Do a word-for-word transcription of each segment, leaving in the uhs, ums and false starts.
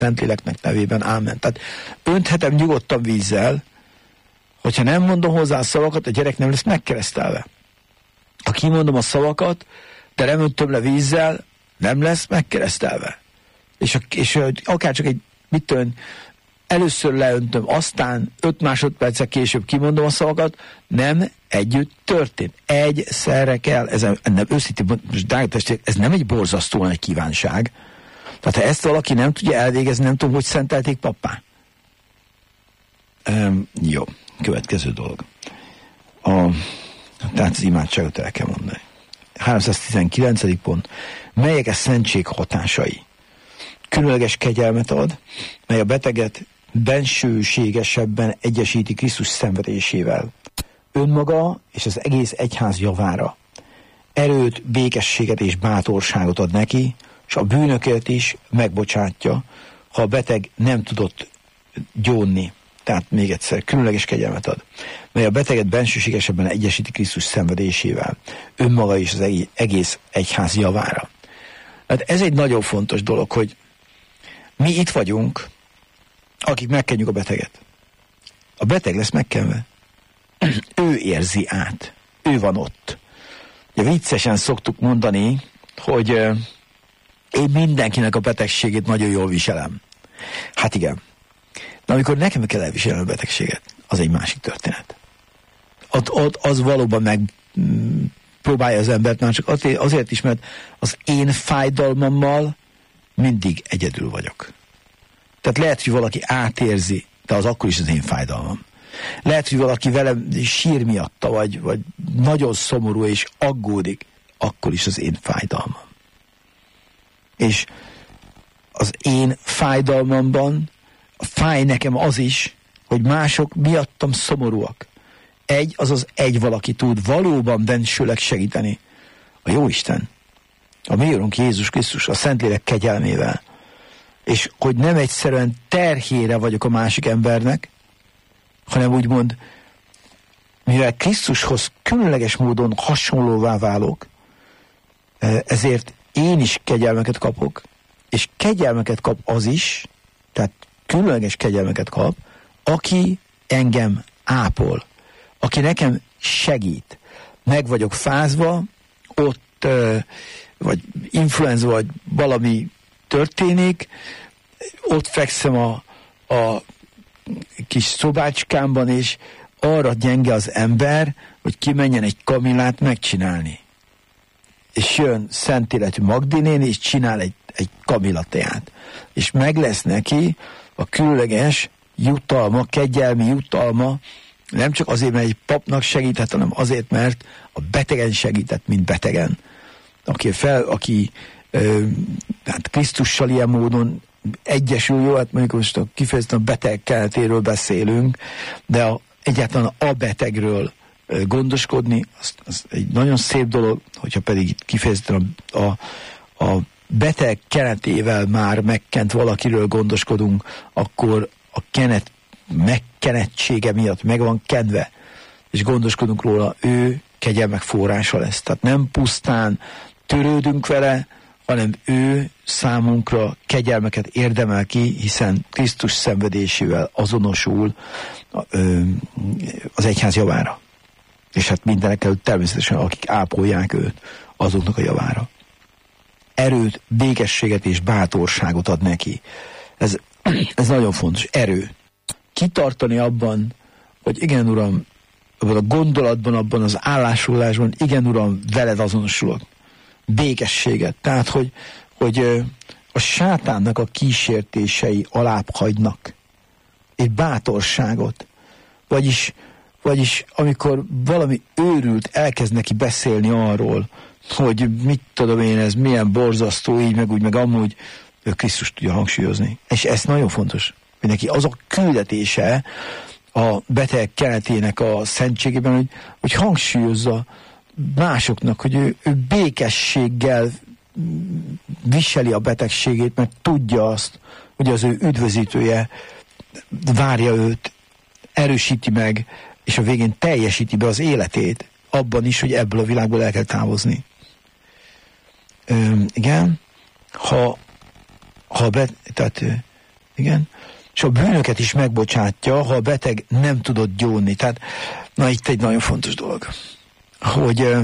Szentléleknek nevében, ámen. Tehát önthetem nyugodtan vízzel, hogyha nem mondom hozzá a szavakat, a gyerek nem lesz megkeresztelve. Ha kimondom a szavakat, de nem öntöm le vízzel, nem lesz megkeresztelve. És, a, és akár csak egy, mit tudom, először leöntöm, aztán öt másodperccel később kimondom a szavakat, nem együtt történt. Egyszerre kell. Ez nem őszintén, ez nem egy borzasztó nagy kívánság. Tehát ha ezt valaki nem tudja elvégezni, nem tudom, hogy szentelték pappá. Um, jó, következő dolog. A, tehát az imádságot el kell mondani. háromszáztizenkilencedik pont. Melyek a szentség hatásai? Különleges kegyelmet ad, mely a beteget bensőségesebben egyesíti Krisztus szenvedésével. Önmaga és az egész egyház javára. Erőt, békességet és bátorságot ad neki, és a bűnöket is megbocsátja, ha a beteg nem tudott gyónni. Tehát még egyszer, különleges kegyelmet ad, mely a beteget bensőségesebben egyesíti Krisztus szenvedésével. Önmaga is az egész egyház javára. Hát ez egy nagyon fontos dolog, hogy mi itt vagyunk, akik megkenjük a beteget. A beteg lesz megkenve. Ő érzi át. Ő van ott. Ja, viccesen szoktuk mondani, hogy uh, én mindenkinek a betegségét nagyon jól viselem. Hát igen. De amikor nekem kell elviselni a betegséget, az egy másik történet. Ott, ott az valóban meg mm, próbálja az embert már csak azért, azért is, mert az én fájdalmammal mindig egyedül vagyok. Tehát lehet, hogy valaki átérzi, de az akkor is az én fájdalmam. Lehet, hogy valaki velem sír miatta, vagy, vagy nagyon szomorú és aggódik, akkor is az én fájdalmam. És az én fájdalmamban fáj nekem az is, hogy mások miattam szomorúak. Egy, azaz egy valaki tud valóban bensőleg segíteni. A Jóisten, a mi Urunk Jézus Krisztus, a Szentlélek kegyelmével. És hogy nem egyszerűen terhére vagyok a másik embernek, hanem úgymond, mivel Krisztushoz különleges módon hasonlóvá válok, ezért én is kegyelmeket kapok, és kegyelmeket kap az is, tehát különleges kegyelmeket kap, aki engem ápol, aki nekem segít. Meg vagyok fázva, ott vagy influenza, vagy valami történik, ott fekszem a, a kis szobácskámban, és arra gyenge az ember, hogy kimenjen egy kamillát megcsinálni. És jön szent életű Magdi néni, és csinál egy, egy kamillateát. És meg lesz neki a különleges jutalma, kegyelmi jutalma, nem csak azért, mert egy papnak segített, hanem azért, mert a betegen segített, mint betegen. Aki, fel, aki ö, hát Krisztussal ilyen módon egyesül, jó, hát mondjuk most kifejezetten a beteg keletéről beszélünk, de a, egyáltalán a betegről ö, gondoskodni, az, az egy nagyon szép dolog, hogyha pedig kifejezetten a, a, a beteg kenetével már megkent valakiről gondoskodunk, akkor a kenet megkenettsége miatt meg van kedve, és gondoskodunk róla, ő kegyelmek forrása lesz. Tehát nem pusztán törődünk vele, hanem ő számunkra kegyelmeket érdemel ki, hiszen Krisztus szenvedésével azonosul az egyház javára. És hát mindenek előtt természetesen, akik ápolják őt, azoknak a javára. Erőt, békességet és bátorságot ad neki. Ez, ez nagyon fontos. Erő. Kitartani abban, hogy igen, Uram, abban a gondolatban, abban az állásolásban, igen, Uram, veled azonosulok. Békességet. Tehát, hogy, hogy a sátánnak a kísértései alább hagynak. És bátorságot. Vagyis, vagyis amikor valami őrült elkezd neki beszélni arról, hogy mit tudom én, ez milyen borzasztó, így, meg úgy, meg amúgy, ő Krisztus tudja hangsúlyozni. És ez nagyon fontos, hogy neki az a küldetése a beteg kenetének a szentségében, hogy, hogy hangsúlyozza másoknak, hogy ő, ő békességgel viseli a betegségét, mert tudja azt, hogy az ő üdvözítője várja őt, erősíti meg, és a végén teljesíti be az életét, abban is, hogy ebből a világból el kell távozni. Ö, igen, ha, ha be, tehát Igen. És a bűnöket is megbocsátja, ha a beteg nem tudott gyónni. Tehát, na itt egy nagyon fontos dolog, hogy uh,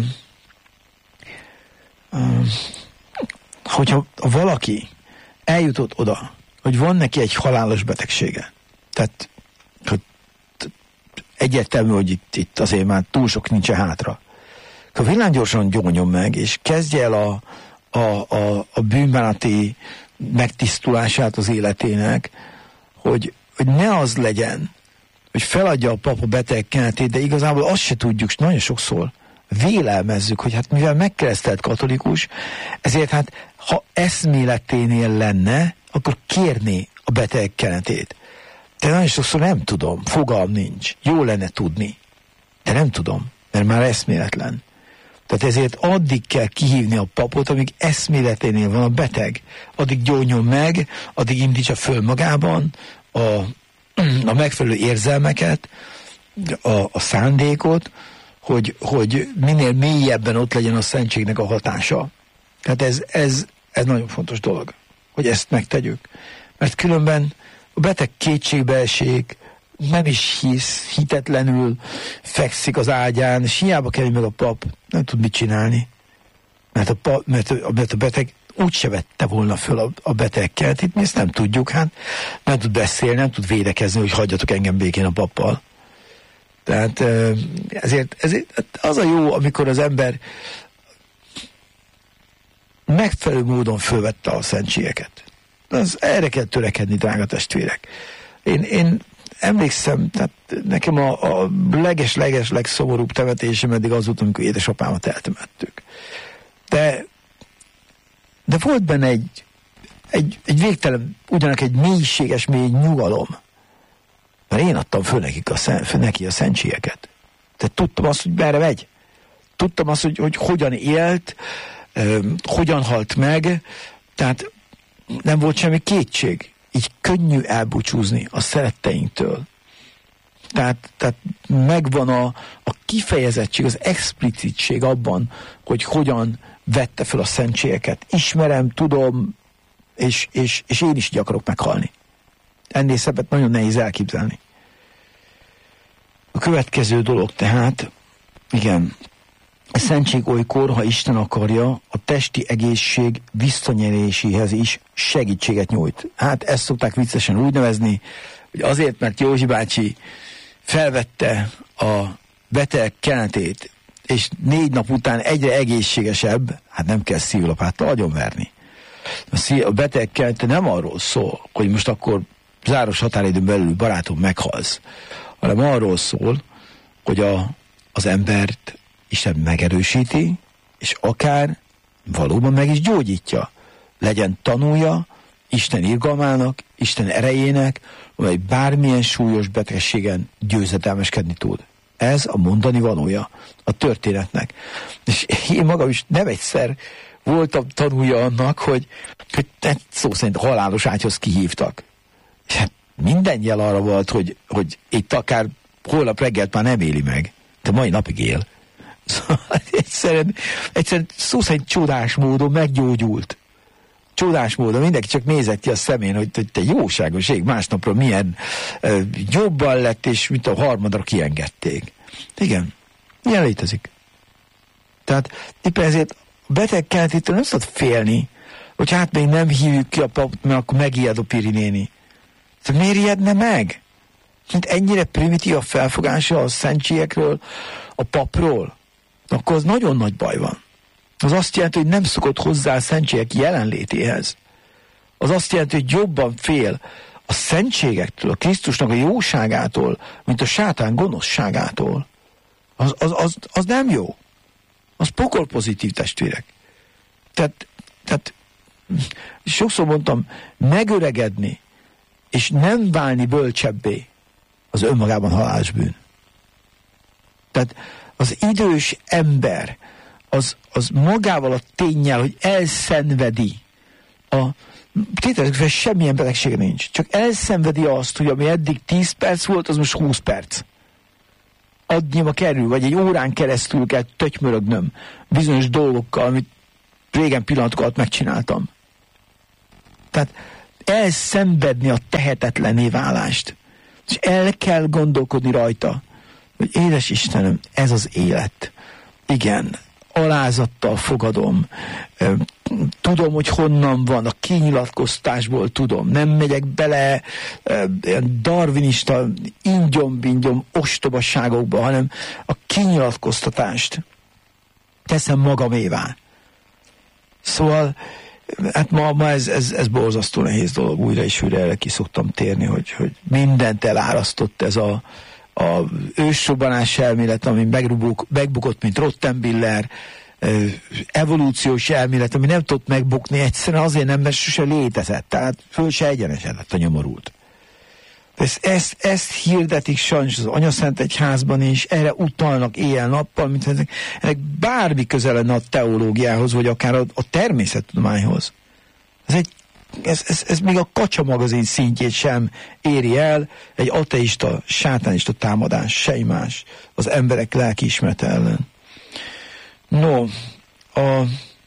uh, hogyha valaki eljutott oda, hogy van neki egy halálos betegsége, tehát hogy egyértelmű, hogy itt, itt azért már túl sok nincsen hátra, akkor villámgyorsan gyónjon meg, és kezdje el a, a, a, a bűnbánati megtisztulását az életének, hogy, hogy ne az legyen, hogy feladja a pap a beteg kenetét, de igazából azt se tudjuk, és nagyon sokszor vélelmezzük, hogy hát mivel megkeresztelt katolikus, ezért hát ha eszméleténél lenne, akkor kérné a beteg kenetét. De nagyon sokszor nem tudom, fogalm nincs. Jó lenne tudni, de nem tudom, mert már eszméletlen. Tehát ezért addig kell kihívni a papot, amíg eszméleténél van a beteg. Addig gyónjon meg, addig indítsa föl magában a, a megfelelő érzelmeket, a, a szándékot, hogy, hogy minél mélyebben ott legyen a szentségnek a hatása. Tehát ez, ez, ez nagyon fontos dolog, hogy ezt megtegyük. Mert különben a beteg kétségbe esik, nem is hisz, hitetlenül fekszik az ágyán, és hiába kell meg a pap, nem tud mit csinálni. Mert a, pap, mert a, mert a beteg úgyse vette volna föl a, a betegket, itt mi ezt nem tudjuk, hát nem tud beszélni, nem tud védekezni, hogy hagyjatok engem békén a pappal. Tehát ezért, ezért az a jó, amikor az ember megfelelő módon fölvette a szentségeket. Az, erre kell törekedni, drága testvérek. Én, én emlékszem, tehát nekem a, a leges-leges legszomorúbb temetésem eddig az volt, amikor édesapámat eltemettük. De, de volt benne egy, egy, egy végtelen, ugyanak egy mélységes, mély nyugalom. Mert én adtam föl, nekik a, föl neki a szentségeket. Tehát tudtam azt, hogy merre megy. Tudtam azt, hogy, hogy hogyan élt, eh, hogyan halt meg, tehát nem volt semmi kétség. Így könnyű elbúcsúzni a szeretteinktől. Tehát, tehát megvan a, a kifejezettség, az explicitség abban, hogy hogyan vette fel a szentségeket. Ismerem, tudom, és, és, és én is így akarok meghalni. Ennél szebbet nagyon nehéz elképzelni. A következő dolog tehát, igen, a szentség olykor, ha Isten akarja, a testi egészség visszanyeréséhez is segítséget nyújt. Hát ezt szokták viccesen úgy nevezni, hogy azért, mert Józsi bácsi felvette a beteg kenetét, és négy nap után egyre egészségesebb, hát nem kell szívlapáttal agyonverni. A beteg kenete nem arról szól, hogy most akkor záros határidőn belül barátom meghalsz, hanem arról szól, hogy a, az embert Isten megerősíti, és akár valóban meg is gyógyítja. Legyen tanúja Isten irgalmának, Isten erejének, amely bármilyen súlyos betegségen győzedelmeskedni tud. Ez a mondani valója a történetnek. És én magam is nem egyszer voltam tanúja annak, hogy, hogy szó szerint halálos ágyhoz kihívtak. És hát minden jel arra volt, hogy, hogy itt akár holnap reggelt már nem éli meg, de mai napig él. Szóval egyszerűen, egyszerűen szó szerint csodás módon meggyógyult. Csodás módon mindenki csak nézett ki a szemén, hogy, hogy te jóságos ég, másnapra milyen uh, jobban lett, és mint a harmadra kiengedték. Igen, ilyen létezik. Tehát éppen ezért a beteg kenetétől nem szabad félni, hogy hát még nem hívjuk ki a papot, mert akkor megijed a Piri néni. Tehát miért ijedne meg? Mint ennyire primitív a felfogása a szentségekről, a papról, akkor az nagyon nagy baj van. Az azt jelenti, hogy nem szokott hozzá a szentségek jelenlétéhez. Az azt jelenti, hogy jobban fél a szentségektől, a Krisztusnak a jóságától, mint a sátán gonoszságától. Az, az, az, az nem jó. Az pokol pozitív, testvérek. Tehát, tehát sokszor mondtam, megöregedni, és nem válni bölcsebbé, az önmagában halálos bűn. Tehát az idős ember, az, az magával a ténnyel, hogy elszenvedi a, tételezzük fel, semmilyen betegség nincs, csak elszenvedi azt, hogy ami eddig tíz perc volt, az most húsz perc. Adnyima kerül, vagy egy órán keresztül kell tötymörögnöm bizonyos dolgokkal, amit régen pillanatok alatt megcsináltam. Tehát elszenvedni a tehetetlenné válást. És el kell gondolkodni rajta, hogy édes Istenem, ez az élet. Igen, alázattal fogadom, tudom, hogy honnan van, a kinyilatkoztásból tudom, nem megyek bele ilyen darwinista ingyom-bingyom ostobaságokba, hanem a kinyilatkoztatást teszem magamévá. Szóval, hát ma, ma ez, ez, ez borzasztó nehéz dolog, újra és újra erre ki szoktam térni, hogy, hogy mindent elárasztott ez a, a ősrobbanás elmélet, ami megrubuk, megbukott, mint Rottenbiller, evolúciós elmélet, ami nem tudott megbukni egyszerűen azért nem, mert sose létezett, tehát föl se egyenesedett a nyomorult. Ezt, ezt, ezt hirdetik sajnos az Anyaszent Egyházban is, erre utalnak éjjel-nappal, mint ennek, ennek bármi köze lenne a teológiához, vagy akár a, a természettudományhoz. Ez, egy, ez, ez, ez még a Kacsa magazin szintjét sem éri el, egy ateista, sátánista támadás, semmi más az emberek lelkiismerete ellen. No, a...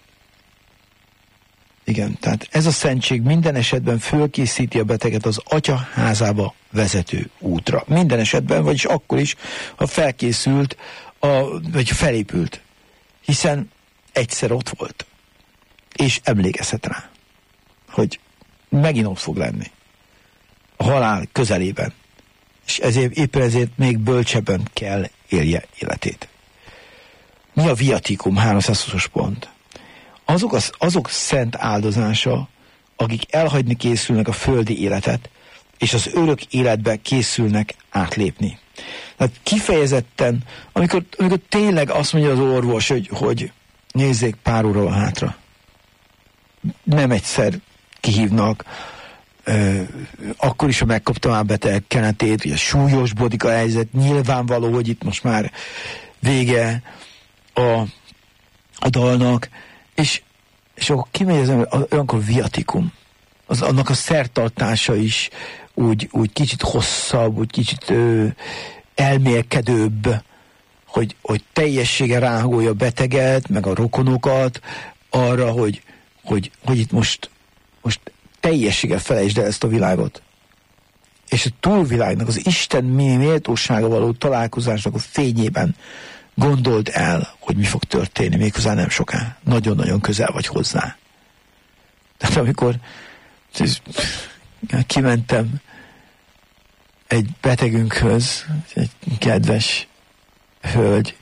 igen, tehát ez a szentség minden esetben fölkészíti a beteget az Atya házába vezető útra. Minden esetben, vagyis akkor is, ha felkészült, a, vagy felépült. Hiszen egyszer ott volt. És emlékezhet rá, hogy megint ott fog lenni. A halál közelében. És ezért, éppen ezért még bölcsebben kell élje életét. Mi a viatikum? háromszázhúszas pont. Azok, az, azok szent áldozása, akik elhagyni készülnek a földi életet, és az örök életbe készülnek átlépni. Tehát kifejezetten, amikor, amikor tényleg azt mondja az orvos, hogy, hogy nézzék, pár óra van hátra. Nem egyszer kihívnak, ö, akkor is, ha megkaptam a beteg kenetét, ugye súlyosbodik a helyzet, nyilvánvaló, hogy itt most már vége a, a dalnak, és, és akkor kimegy az ember, olyankor viatikum. Az, annak a szertartása is úgy, úgy kicsit hosszabb, úgy kicsit ö, elmélkedőbb, hogy, hogy teljességgel ráhangolja a beteget, meg a rokonokat arra, hogy, hogy, hogy itt most, most teljességgel felejtsd el ezt a világot. És a túlvilágnak, az Isten méltósága való találkozásnak a fényében gondold el, hogy mi fog történni, méghozzá nem soká. Nagyon-nagyon közel vagy hozzá. Tehát amikor kimentem egy betegünkhöz, egy kedves hölgy,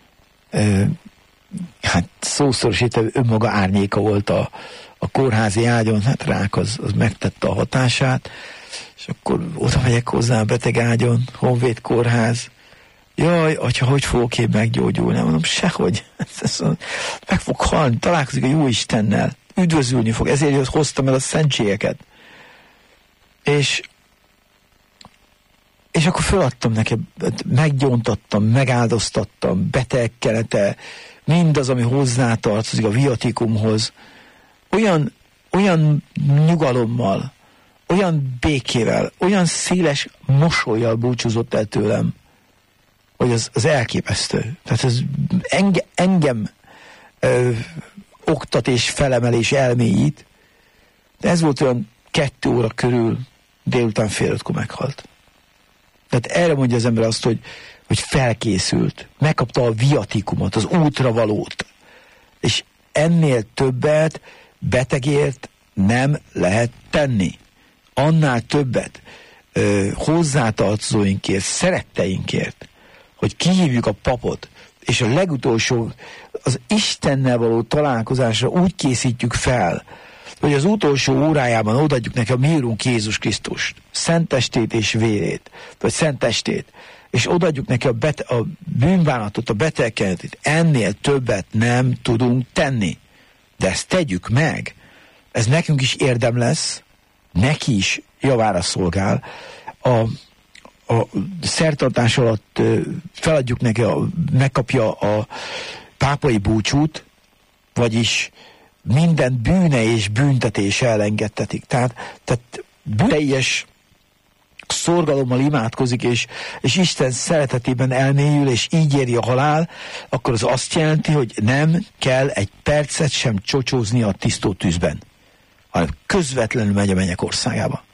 hát szószorosítva önmaga árnyéka volt a, a kórházi ágyon, hát rák az, az megtette a hatását, és akkor oda megyek hozzá a beteg ágyon, Honvéd kórház, jaj, atya, hogy fogok én meggyógyulni? Mondom, sehogy. Meg fog halni, találkozik a jó Istennel, üdvözülni fog, ezért hoztam el a szentségeket. És és akkor feladtam neki, meggyóntattam, megáldoztattam, betegkelete, mindaz, ami hozzátartozik a viatikumhoz. Olyan, olyan nyugalommal, olyan békével, olyan széles mosollyal búcsúzott el tőlem, hogy az, az elképesztő. Tehát ez enge, engem ö, oktat és felemel és elmélyít. De ez volt olyan kettő óra körül, délután fél ötkor meghalt. Tehát erre mondja az ember azt, hogy, hogy felkészült. Megkapta a viatikumot, az útravalót. És ennél többet betegért nem lehet tenni. Annál többet ö, hozzátartozóinkért, szeretteinkért, hogy kihívjuk a papot, és a legutolsó, az Istennel való találkozásra úgy készítjük fel, hogy az utolsó órájában odaadjuk neki a mi Úrunk Jézus Krisztust, szentestét és vérét, vagy szentestét, és odaadjuk neki a, bete, a bűnbánatot, a betegkenetét. Ennél többet nem tudunk tenni. De ezt tegyük meg. Ez nekünk is érdem lesz, neki is javára szolgál. A, a szertartás alatt feladjuk neki, a, megkapja a pápai búcsút, vagyis minden bűne és büntetés elengedtetik. Tehát, tehát teljes szorgalommal imádkozik, és, és Isten szeretetében elmélyül, és így éri a halál, akkor az azt jelenti, hogy nem kell egy percet sem csocsózni a tisztó tűzben. hanem közvetlenül megy a mennyek országába.